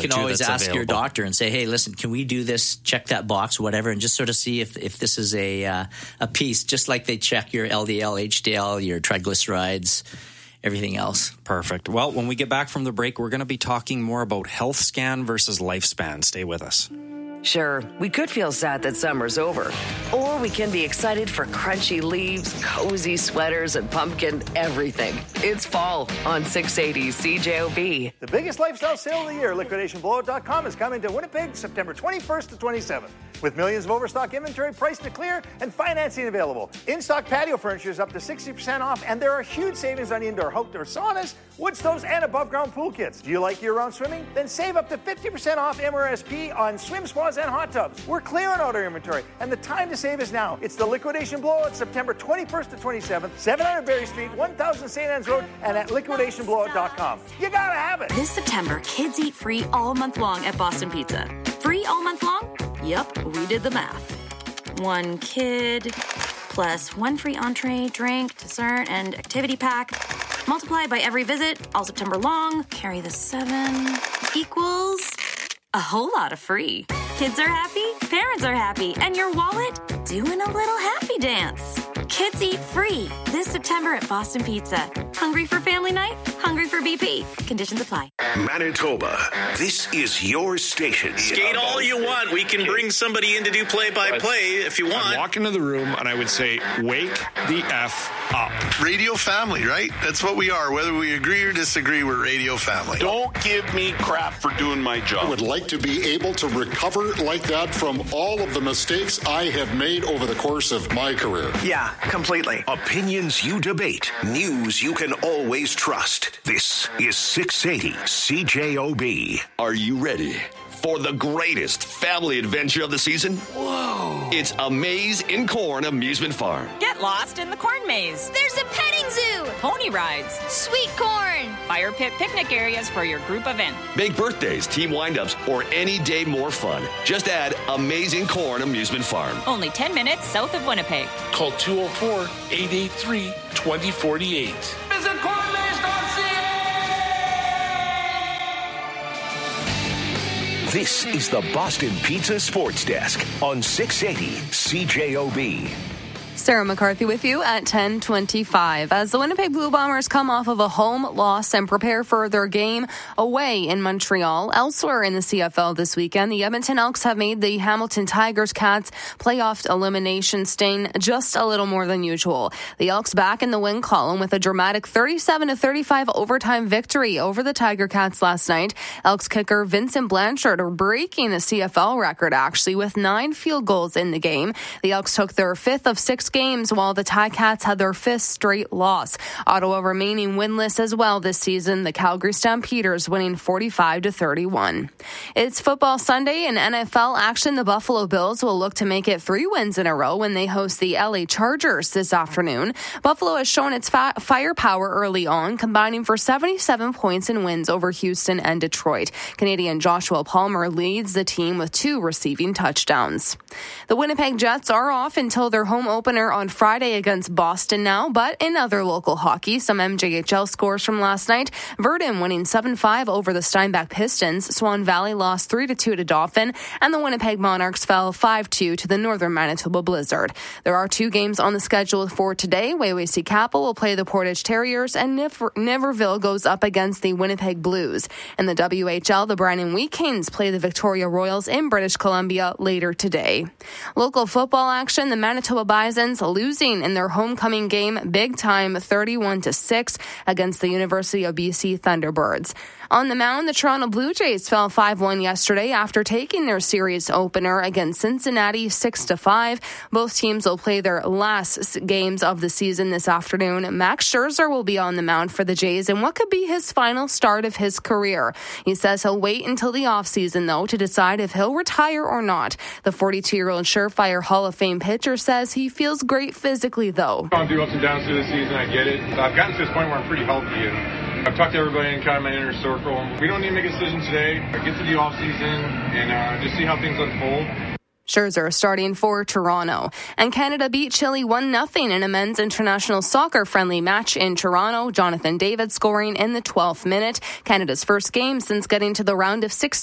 can always ask your doctor and say, hey, listen, can we do this? Check that box, whatever, and just sort of see if this is a piece, just like they check your LDL, HDL, your triglycerides, everything else. Perfect. Well, when we get back from the break, we're going to be talking more about health scan versus lifespan. Stay with us. Sure, we could feel sad that summer's over. Or we can be excited for crunchy leaves, cozy sweaters, and pumpkin everything. It's fall on 680 CJOB. The biggest lifestyle sale of the year, LiquidationBlowout.com, is coming to Winnipeg September 21st to 27th. With millions of overstock inventory priced to clear and financing available. In-stock patio furniture is up to 60% off, and there are huge savings on indoor outdoor saunas, wood stoves, and above-ground pool kits. Do you like year-round swimming? Then save up to 50% off MRSP on swim spas and hot tubs. We're clearing out our inventory, and the time to save is now. It's the Liquidation Blowout, September 21st to 27th, 700 Berry Street, 1000 St. Anne's Road, and at LiquidationBlowout.com. You gotta have it! This September, kids eat free all month long at Boston Pizza. Free all month long? Yep, we did the math. One kid plus one free entree, drink, dessert, and activity pack. Multiply by every visit, all September long. Carry the 7 equals a whole lot of free. Kids are happy, parents are happy, and your wallet doing a little happy dance. Kids eat free this September at Boston Pizza. Hungry for family night? Hungry for BP. Conditions apply. Manitoba, this is your station. Skate all you want. We can bring somebody in to do play-by-play if you want. I'd walk into the room and I would say, wake the F up. Radio family, right? That's what we are. Whether we agree or disagree, we're radio family. Don't give me crap for doing my job. I would like to be able to recover like that from all of the mistakes I have made over the course of my career. Yeah, completely. Opinions you debate. News you can always trust. This is 680 CJOB. Are you ready for the greatest family adventure of the season? Whoa. It's A Maze in Corn Amusement Farm. Get lost in the corn maze. There's a petting zoo. Pony rides. Sweet corn. Fire pit picnic areas for your group event. Make birthdays, team windups, or any day more fun. Just add Amazing Corn Amusement Farm. Only 10 minutes south of Winnipeg. Call 204-883-2048. Visit cornmaze.ca. This is the Boston Pizza Sports Desk on 680 CJOB. Sarah McCarthy with you at 10:25 as the Winnipeg Blue Bombers come off of a home loss and prepare for their game away in Montreal. Elsewhere in the CFL this weekend, the Edmonton Elks have made the Hamilton Tigers Cats playoff elimination stain just a little more than usual. The Elks back in the win column with a dramatic 37-35 overtime victory over the Tiger Cats last night. Elks kicker Vincent Blanchard breaking the CFL record actually with 9 field goals in the game. The Elks took their 5th of 6 games while the Ticats had their 5th straight loss. Ottawa remaining winless as well this season. The Calgary Stampeders winning 45-31. It's Football Sunday in NFL action. The Buffalo Bills will look to make it 3 wins in a row when they host the LA Chargers this afternoon. Buffalo has shown its firepower early on, combining for 77 points in wins over Houston and Detroit. Canadian Joshua Palmer leads the team with 2 receiving touchdowns. The Winnipeg Jets are off until their home opener on Friday against Boston now, but in other local hockey, some MJHL scores from last night. Verdun winning 7-5 over the Steinbach Pistons. Swan Valley lost 3-2 to Dauphin, and the Winnipeg Monarchs fell 5-2 to the Northern Manitoba Blizzard. There are 2 games on the schedule for today. Wayne-Wayne Capel will play the Portage Terriers, and Niverville goes up against the Winnipeg Blues. In the WHL, the Brandon Wheat Canes play the Victoria Royals in British Columbia later today. Local football action, the Manitoba Bisons losing in their homecoming game big time 31-6 against the University of BC Thunderbirds. On the mound, the Toronto Blue Jays fell 5-1 yesterday after taking their series opener against Cincinnati 6-5. Both teams will play their last games of the season this afternoon. Max Scherzer will be on the mound for the Jays in what could be his final start of his career. He says he'll wait until the offseason, though, to decide if he'll retire or not. The 42-year-old surefire Hall of Fame pitcher says he feels great physically, though. I've gone through ups and downs through the season. I get it. I've gotten to this point where I'm pretty healthy, and I've talked to everybody in kind of my inner circle. We don't need to make a decision today. Get to the off season and just see how things unfold. Scherzer starting for Toronto. And Canada beat Chile 1-0 in a men's international soccer friendly match in Toronto. Jonathan David scoring in the 12th minute. Canada's first game since getting to the round of 16